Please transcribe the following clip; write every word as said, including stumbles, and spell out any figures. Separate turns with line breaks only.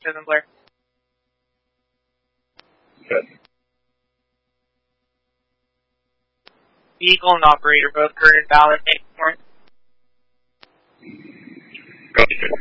seven Blair.
Good.
Vehicle and operator both current and valid. Make warrant.
Copy, good.